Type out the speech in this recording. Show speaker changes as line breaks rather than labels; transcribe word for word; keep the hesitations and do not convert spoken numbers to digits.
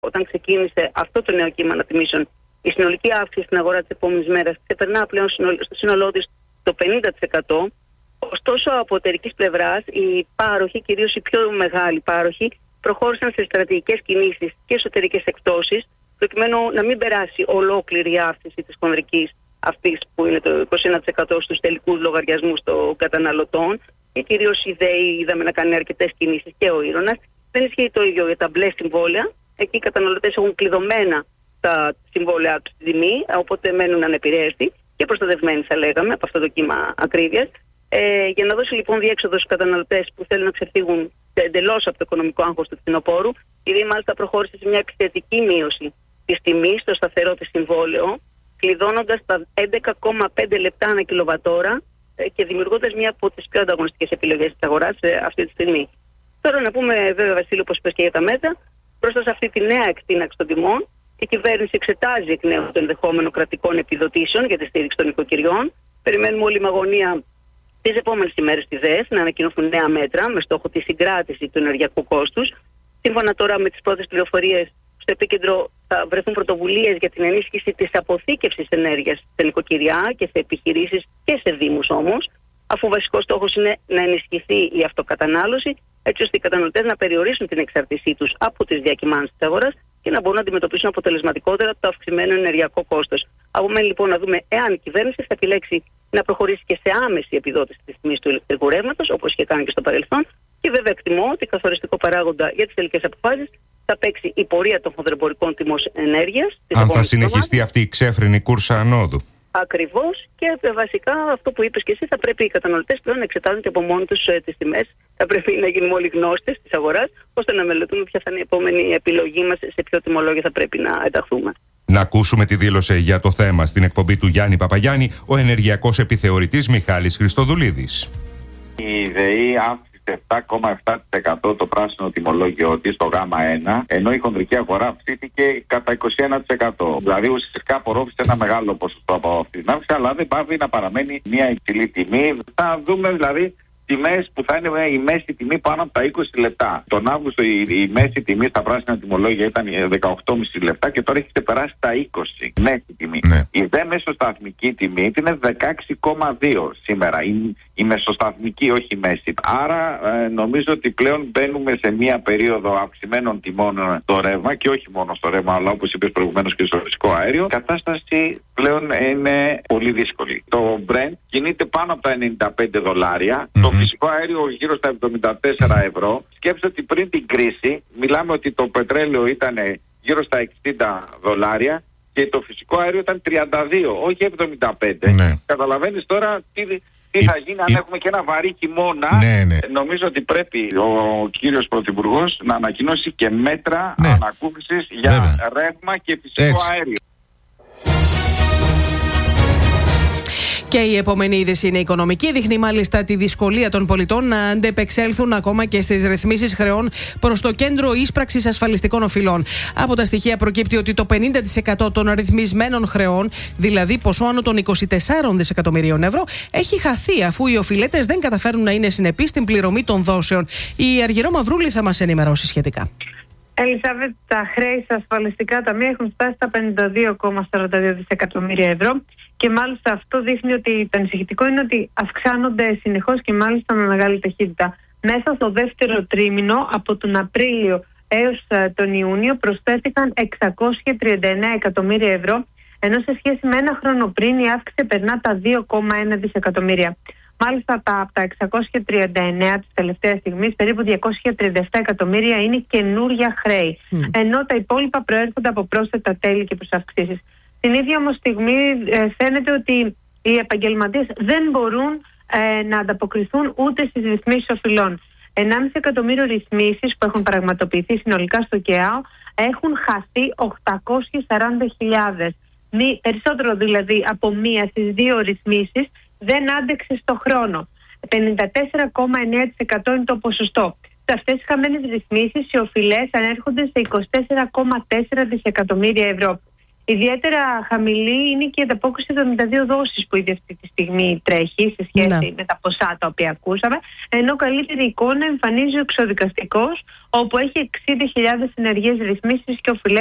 όταν ξεκίνησε αυτό το νέο κύμα ανατιμήσεων, η συνολική αύξηση στην αγορά της επόμενης μέρας ξεπερνά πλέον στο σύνολό της το πενήντα τοις εκατό. Ωστόσο, από εταιρικής πλευράς, οι πάροχοι, κυρίως οι πιο μεγάλοι πάροχοι, προχώρησαν σε στρατηγικές κινήσεις και εσωτερικές εκπτώσεις, προκειμένου να μην περάσει ολόκληρη η αύξηση της χονδρικής αυτής, που είναι το είκοσι ένα τοις εκατό στους τελικούς λογαριασμούς των καταναλωτών. Και κυρίως η ΔΕΗ είδαμε να κάνει αρκετές κινήσεις και ο Ήρωνας. Δεν ισχύει το ίδιο για τα μπλε συμβόλαια. Εκεί οι καταναλωτές έχουν κλειδωμένα τα συμβόλαια του στη τιμή, οπότε μένουν ανεπηρέαστοι και προστατευμένοι, θα λέγαμε, από αυτό το κύμα ακρίβειας. Ε, για να δώσει λοιπόν διέξοδο στους καταναλωτές που θέλουν να ξεφύγουν εντελώς από το οικονομικό άγχος του φθινοπόρου, η ΔΕΗ μάλιστα προχώρησε σε μια επιθετική μείωση της τιμής στο σταθερό της συμβόλαιο, κλειδώνοντας τα έντεκα κόμμα πέντε λεπτά ανά κιλοβατόρα και δημιουργώντας μια από τις πιο ανταγωνιστικές επιλογές της αγοράς αυτή τη στιγμή. Τώρα να πούμε, βέβαια, Βασίλειο, όπως είπες και για τα μέτρα, μπροστά σε αυτή τη νέα εκτείναξη των τιμών, η κυβέρνηση εξετάζει εκ νέου το ενδεχόμενο κρατικών επιδοτήσεων για τη στήριξη των νοικοκυριών. Περιμένουμε όλη με αγωνία τις επόμενες ημέρες στη ΔΕΣ να ανακοινωθούν νέα μέτρα με στόχο τη συγκράτηση του ενεργειακού κόστους. Σύμφωνα τώρα με τις πρώτες πληροφορίες, στο επίκεντρο θα βρεθούν πρωτοβουλίες για την ενίσχυση της αποθήκευσης ενέργειας σε νοικοκυριά και σε επιχειρήσεις και σε δήμους όμως, αφού βασικός στόχος είναι να ενισχυθεί η αυτοκατανάλωση, έτσι ώστε οι καταναλωτές να περιορίσουν την εξάρτησή τους από τις διακυμάνσεις της αγοράς και να μπορούν να αντιμετωπίσουν αποτελεσματικότερα το αυξημένο ενεργειακό κόστος. Απομένει λοιπόν να δούμε εάν η κυβέρνηση θα επιλέξει να προχωρήσει και σε άμεση επιδότηση της τιμής του ηλεκτρικού ρεύματος, όπως είχε κάνει και στο παρελθόν. Και βέβαια εκτιμώ ότι καθοριστικό παράγοντα για τις τελικές αποφάσεις θα παίξει η πορεία των χονδρεμπορικών τιμών ενέργειας.
Αν θα συνεχιστεί αυτή η ξέφρενη κούρσα ανόδου.
Ακριβώς, και βασικά αυτό που είπες και εσύ, θα πρέπει οι καταναλωτές πλέον να εξετάζουν και από μόνοι τους ε, τις τιμές. Θα πρέπει να γίνουμε όλοι γνώστες της αγοράς, ώστε να μελετούμε ποια θα είναι η επόμενη επιλογή μας, σε ποιο τιμολόγιο θα πρέπει να ενταχθούμε.
Να ακούσουμε τι δήλωσε για το θέμα στην εκπομπή του Γιάννη Παπαγιάννη ο ενεργειακός επιθεωρητής Μιχάλης Χριστοδουλίδης.
Η ΔΕΗ επτά κόμμα επτά τοις εκατό το πράσινο τιμολόγιο της στο γάμα ένα, ενώ η χονδρική αγορά αυξήθηκε κατά είκοσι ένα τοις εκατό. Δηλαδή ουσιαστικά απορρόφησε ένα μεγάλο ποσοστό από αυτή την αύξηση, αλλά δεν πάβει να παραμένει μια υψηλή τιμή. Θα δούμε δηλαδή τιμές που θα είναι η μέση τιμή πάνω από τα είκοσι λεπτά. Τον Αύγουστο η, η μέση τιμή στα πράσινα τιμολόγια ήταν δεκαοκτώ κόμμα πέντε λεπτά και τώρα έχει ξεπεράσει τα είκοσι μέση τιμή. Ναι. Η δε μεσοσταθμική τιμή είναι δεκαέξι κόμμα δύο σήμερα. Η, η μεσοσταθμική, όχι η μέση. Άρα ε, νομίζω ότι πλέον μπαίνουμε σε μια περίοδο αυξημένων τιμών στο ρεύμα και όχι μόνο στο ρεύμα, αλλά όπως είπες προηγουμένως και στο φυσικό αέριο. Η κατάσταση πλέον είναι πολύ δύσκολη. Το Brent κινείται πάνω από τα ενενήντα πέντε δολάρια. Mm-hmm. Το φυσικό αέριο γύρω στα εβδομήντα τέσσερα ευρώ. Σκέψτε ότι πριν την κρίση μιλάμε ότι το πετρέλαιο ήταν γύρω στα εξήντα δολάρια και το φυσικό αέριο ήταν τριάντα δύο, όχι εβδομήντα πέντε. Ναι. Καταλαβαίνεις τώρα τι, τι θα γίνει αν έχουμε και ένα βαρύ χειμώνα. Ναι, ναι. Νομίζω ότι πρέπει ο κύριος Πρωθυπουργός να ανακοινώσει και μέτρα ναι. ανακούφισης για Βέβαια. ρεύμα και φυσικό Έτσι. αέριο.
Και η επόμενη είδηση είναι οικονομική. Δείχνει μάλιστα τη δυσκολία των πολιτών να αντεπεξέλθουν ακόμα και στις ρυθμίσεις χρεών προς το κέντρο ίσπραξης ασφαλιστικών οφειλών. Από τα στοιχεία προκύπτει ότι το πενήντα τοις εκατό των αριθμισμένων χρεών, δηλαδή ποσό άνω των είκοσι τέσσερα δισεκατομμυρίων ευρώ, έχει χαθεί αφού οι οφειλέτες δεν καταφέρουν να είναι συνεπείς στην πληρωμή των δόσεων. Η Αργυρό Μαυρούλη θα μας ενημερώσει σχετικά.
Ελισάβετ, τα χρέη στα ασφαλιστικά ταμεία έχουν φτάσει στα πενήντα δύο κόμμα σαράντα δύο δισεκατομμύρια ευρώ. Και μάλιστα αυτό δείχνει ότι το ανησυχητικό είναι ότι αυξάνονται συνεχώς και μάλιστα με μεγάλη ταχύτητα. Μέσα στο δεύτερο τρίμηνο, από τον Απρίλιο έως τον Ιούνιο, προσθέθηκαν εξακόσια τριάντα εννέα εκατομμύρια ευρώ, ενώ σε σχέση με ένα χρόνο πριν η αύξηση περνά τα δύο κόμμα ένα δισεκατομμύρια. Μάλιστα, τα, από τα εξακόσια τριάντα εννέα της τελευταίας στιγμής, περίπου διακόσια τριάντα επτά εκατομμύρια είναι καινούρια χρέη, mm. ενώ τα υπόλοιπα προέρχονται από πρόσθετα τέλη και προσαυξήσεις. Την ίδια όμως στιγμή ε, φαίνεται ότι οι επαγγελματίες δεν μπορούν ε, να ανταποκριθούν ούτε στις ρυθμίσεις οφειλών. ενάμιση εκατομμύριο ρυθμίσεις που έχουν πραγματοποιηθεί συνολικά στο ΚΕΑΟ έχουν χαθεί οκτακόσιες σαράντα χιλιάδες. Περισσότερο δηλαδή από μία στις δύο ρυθμίσεις δεν άντεξε στο χρόνο. πενήντα τέσσερα κόμμα εννέα τοις εκατό είναι το ποσοστό. Σε αυτές τις χαμένες ρυθμίσεις οι οφειλές ανέρχονται σε είκοσι τέσσερα κόμμα τέσσερα δισεκατομμύρια ευρώ. Ιδιαίτερα χαμηλή είναι και η ανταπόκριση των εβδομήντα δύο δόσεις που ήδη αυτή τη στιγμή τρέχει σε σχέση ναι. με τα ποσά τα οποία ακούσαμε. Ενώ καλύτερη εικόνα εμφανίζει ο εξωδικαστικός, όπου έχει εξήντα χιλιάδες ενεργές ρυθμίσεις και οφειλές